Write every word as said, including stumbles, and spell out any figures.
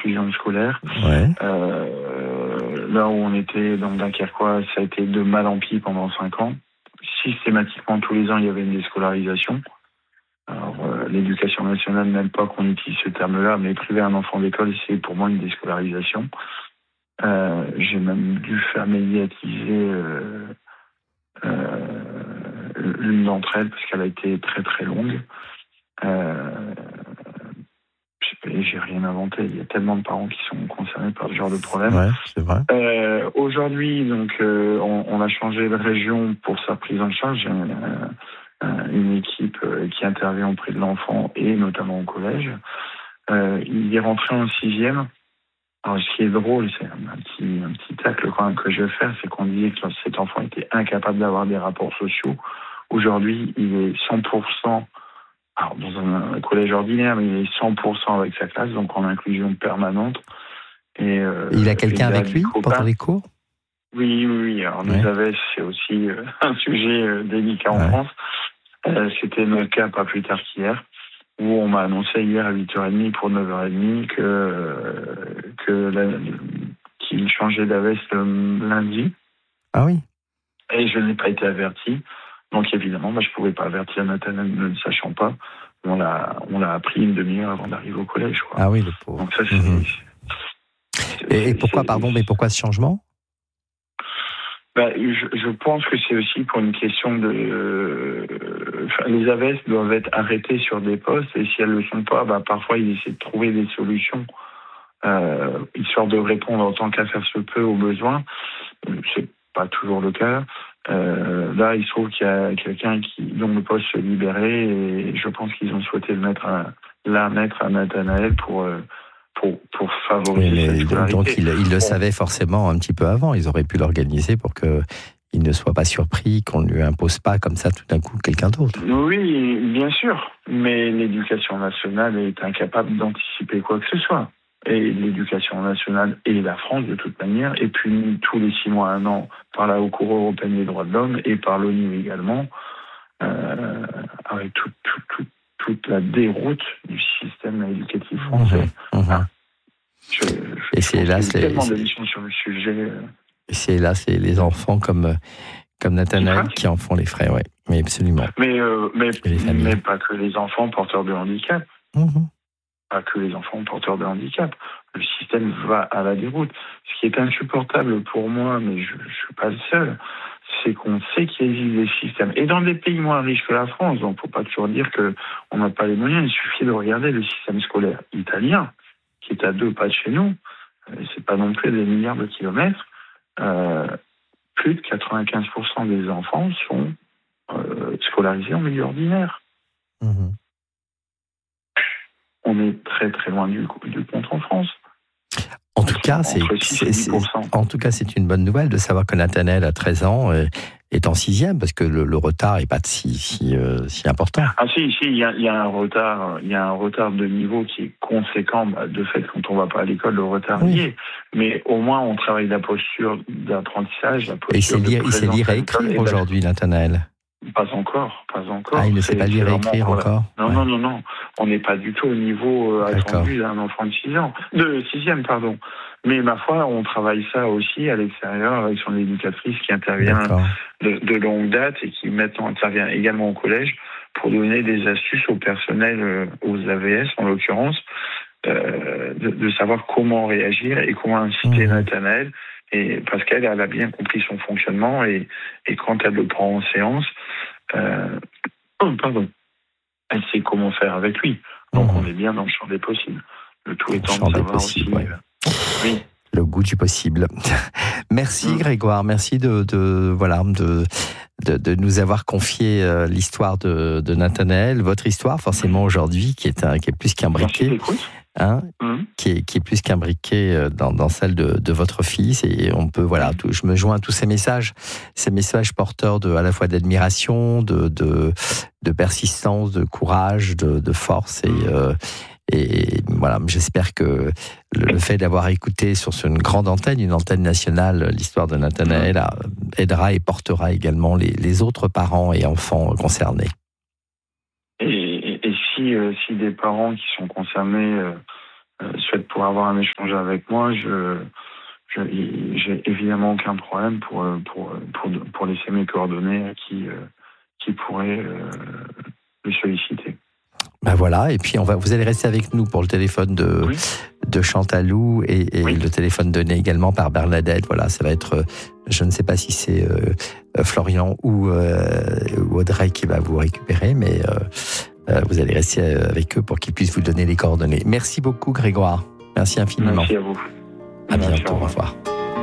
inclusion scolaire. Ouais. Euh, là où on était dans Dunkerquois, ça a été de mal en pis pendant cinq ans. Systématiquement, tous les ans, il y avait une déscolarisation. Alors, euh, l'éducation nationale n'aime pas qu'on utilise ce terme-là, mais priver un enfant d'école, c'est pour moi une déscolarisation. Euh, j'ai même dû faire médiatiser euh, euh, l'une d'entre elles, parce qu'elle a été très très longue. Euh, j'ai rien inventé, il y a tellement de parents qui sont concernés par ce genre de problème. Ouais, c'est vrai. Euh, aujourd'hui, donc, euh, on, on a changé de région pour sa prise en charge. Euh, une équipe euh, qui intervient auprès de l'enfant et notamment au collège. Euh, il est rentré en sixième. Alors, ce qui est drôle, c'est un petit, un petit tacle quand même que je vais faire, c'est qu'on disait que cet enfant était incapable d'avoir des rapports sociaux. Aujourd'hui, il est cent pour cent, alors dans un collège ordinaire, mais il est cent pour cent avec sa classe, donc en inclusion permanente. Et, euh, il a quelqu'un avec lui pendant les cours ? Oui, oui, oui. Alors, ouais. nous avons, c'est aussi euh, un sujet euh, délicat en ouais. France. Euh, c'était notre cas pas plus tard qu'hier, où on m'a annoncé hier à huit heures trente pour neuf heures trente que, euh, que la, qu'il changeait d'A V E S lundi. Ah oui. Et je n'ai pas été averti. Donc évidemment, bah, je ne pouvais pas avertir Nathanaël ne le sachant pas. On l'a, on l'a appris une demi-heure avant d'arriver au collège, quoi. Ah oui, le pauvre. Donc ça, c'est, mmh. c'est, et, et pourquoi, c'est, pardon, mais pourquoi ce changement ? Ben, je, je pense que c'est aussi pour une question de... Euh, enfin, les A V E S doivent être arrêtés sur des postes, et si elles ne le sont pas, ben, parfois ils essaient de trouver des solutions, euh, histoire de répondre en tant qu'à faire se peut aux besoins. C'est pas toujours le cas. Euh, là, il se trouve qu'il y a quelqu'un qui, dont le poste se libérait, et je pense qu'ils ont souhaité le mettre à, la mettre à Nathanaël pour... Euh, Pour, pour favoriser oui, cette scolarité. Donc, ils il le bon. savaient forcément un petit peu avant. Ils auraient pu l'organiser pour qu'il ne soit pas surpris, qu'on ne lui impose pas comme ça tout d'un coup quelqu'un d'autre. Oui, bien sûr. Mais l'éducation nationale est incapable d'anticiper quoi que ce soit. Et l'éducation nationale et la France, de toute manière, est punie tous les six mois, un an, par la Haute Cour européenne des droits de l'homme et par l'ONU également, euh, avec tout, tout, tout, toute la déroute du système éducatif français. Mmh, mmh. Ah. Je, je et c'est là, c'est tellement d'émissions sur le sujet. Et c'est là, c'est les enfants comme comme Nathanaël qui en font les frais, ouais. Mais absolument. Mais euh, mais, mais pas que les enfants porteurs de handicap. Mmh. Pas que les enfants porteurs de handicap. Le système va à la déroute. Ce qui est insupportable pour moi, mais je ne suis pas le seul, c'est qu'on sait qu'il existe des systèmes. Et dans des pays moins riches que la France, donc il ne faut pas toujours dire qu'on n'a pas les moyens, il suffit de regarder le système scolaire italien, qui est à deux pas de chez nous, c'est pas non plus des milliards de kilomètres, euh, plus de quatre-vingt-quinze pour cent des enfants sont euh, scolarisés en milieu ordinaire. Mmh. On est très très loin du, du compte en France. En tout cas, c'est, c'est, c'est, en tout cas, c'est une bonne nouvelle de savoir que Nathanaël, à treize ans, est en sixième, parce que le, le retard n'est pas si, si, euh, si important. Ah si, si, il y a, y a un retard, il y a un retard de niveau qui est conséquent. Bah, de fait, quand on ne va pas à l'école, le retard oui. y est. Mais au moins, on travaille la posture d'apprentissage, la posture et c'est lire, de il sait lire et écrire aujourd'hui, Nathanaël. Pas encore, pas encore. Ah, il ne sait pas lire et écrire encore. Non, ouais. non, non, non. On n'est pas du tout au niveau euh, attendu d'un enfant de six ans, de sixième, pardon. Mais ma foi, on travaille ça aussi à l'extérieur avec son éducatrice qui intervient de, de longue date et qui maintenant intervient également au collège pour donner des astuces au personnel, euh, aux A V S en l'occurrence, euh, de, de savoir comment réagir et comment inciter mmh. Nathanaël. Et parce qu'elle elle a bien compris son fonctionnement et, et quand elle le prend en séance, euh, oh, pardon, elle sait comment faire avec lui. Donc mmh. on est bien dans le champ des possibles. Le tout étant champ de des possibles, aussi, ouais. euh, oui. Le goût du possible. Merci mmh. Grégoire, merci de, de voilà de, de de nous avoir confié euh, l'histoire de, de Nathanaël, votre histoire forcément aujourd'hui qui est un, qui est plus qu'un briquet. Hein, mmh. qui, est, qui est plus qu'imbriqué dans, dans celle de, de votre fils et on peut voilà tout, je me joins à tous ces messages ces messages porteurs de à la fois d'admiration de de, de persistance, de courage, de, de force et euh, et voilà, j'espère que le, le fait d'avoir écouté sur une grande antenne, une antenne nationale, l'histoire de Nathanaël mmh. aidera et portera également les, les autres parents et enfants concernés. Et, et, et si, euh, si des parents qui sont concernés euh, euh, souhaite pouvoir avoir un échange avec moi, je, je j'ai évidemment aucun problème pour pour pour pour laisser mes coordonnées à qui euh, qui pourrait euh, le solliciter. Ben voilà, et puis on va, vous allez rester avec nous pour le téléphone de, oui. de Chantalou et, et oui. le téléphone donné également par Bernadette. Voilà, ça va être, je ne sais pas si c'est euh, Florian ou, euh, ou Audrey qui va vous récupérer, mais euh, euh, vous allez rester avec eux pour qu'ils puissent vous donner les coordonnées. Merci beaucoup Grégoire, merci infiniment. Merci à vous. À bientôt, au revoir.